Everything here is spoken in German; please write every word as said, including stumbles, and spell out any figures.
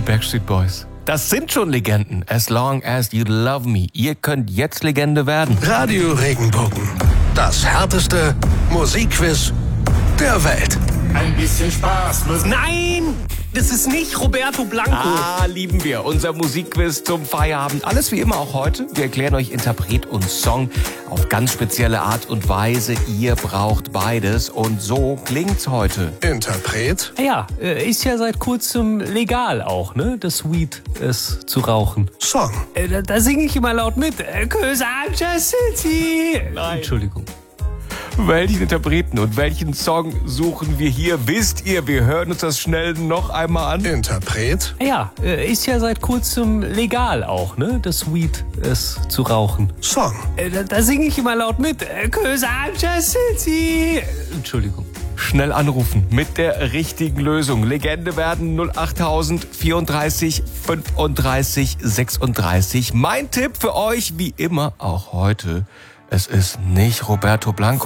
Backstreet Boys. Das sind schon Legenden. As long as you love me. Ihr könnt jetzt Legende werden. Radio Regenbogen. Das härteste Musikquiz der Welt. Ein bisschen Spaß muss... Nein, das ist nicht Roberto Blanco. Ah, lieben wir. Unser Musikquiz zum Feierabend. Alles wie immer auch heute. Wir erklären euch Interpret und Song auf ganz spezielle Art und Weise. Ihr braucht beides. Und so klingt's heute. Interpret? Ja, äh, ist ja seit kurzem legal auch, ne? Das Weed ist zu rauchen. Song. Äh, da, da singe ich immer laut mit. Äh, Coushatta City. Nein. Entschuldigung. Welchen Interpreten und welchen Song suchen wir hier? Wisst ihr, wir hören uns das schnell noch einmal an. Interpret? Ja, äh, ist ja seit kurzem legal auch, ne? Das Weed ist zu rauchen. Song. Äh, da, da singe ich immer laut mit. Äh, Coushatta City. Entschuldigung. Schnell anrufen mit der richtigen Lösung. Legende werden null achttausend vierunddreißig fünfunddreißig sechsunddreißig. Mein Tipp für euch, wie immer auch heute, es ist nicht Roberto Blanco.